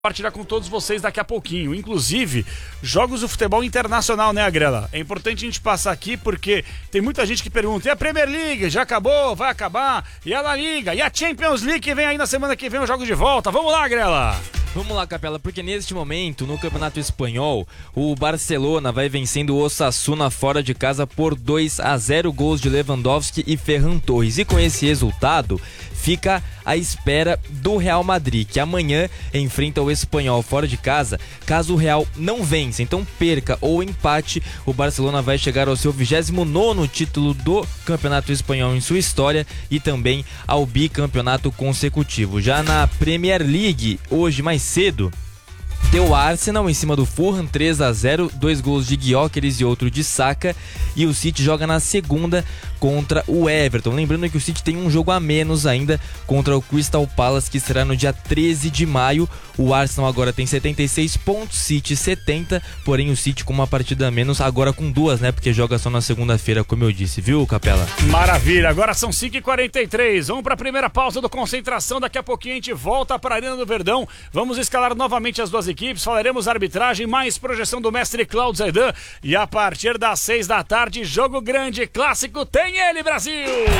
Compartilhar com todos vocês daqui a pouquinho, inclusive jogos do futebol internacional, né, Agrela? É importante a gente passar aqui porque tem muita gente que pergunta: e a Premier League? Já acabou? Vai acabar? E a La Liga? E a Champions League que vem aí na semana que vem os jogos de volta? Vamos lá, Agrela! Vamos lá, Capela, porque neste momento, no Campeonato Espanhol, o Barcelona vai vencendo o Osasuna fora de casa por 2-0, gols de Lewandowski e Ferran Torres. E com esse resultado, fica à espera do Real Madrid, que amanhã enfrenta o Espanhol fora de casa. Caso o Real não vença, então perca ou empate, o Barcelona vai chegar ao seu 29º título do Campeonato Espanhol em sua história e também ao bicampeonato consecutivo. Já na Premier League, hoje mais cedo, deu o Arsenal em cima do Fulham 3-0, 2 gols de Gyökeres e outro de Saka, e o City joga na segunda contra o Everton. Lembrando que o City tem um jogo a menos ainda contra o Crystal Palace, que será no dia 13 de maio. O Arsenal agora tem 76 pontos, City 70, porém o City com uma partida a menos, agora com duas, né? Porque joga só na segunda-feira, como eu disse, viu, Capela? Maravilha, agora são 5h43, vamos para a primeira pausa do Concentração, daqui a pouquinho a gente volta para a Arena do Verdão, vamos escalar novamente as duas equipes, falaremos arbitragem, mais projeção do mestre Cláudio Zaidan, e a partir das 6 da tarde, jogo grande, clássico, tem ele, Brasil!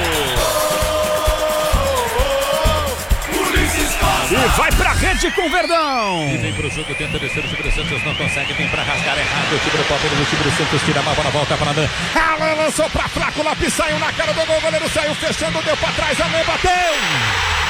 E vai pra rede com o Verdão! E vem pro jogo, tenta descer, o time do Santos não consegue, vem pra rasgar errado, o time do Palmeiras, o time do Santos tira a bola, volta para Alain. Alain lançou pra Flaco, Lopes saiu na cara do gol, o goleiro saiu fechando, deu pra trás, Alain bateu!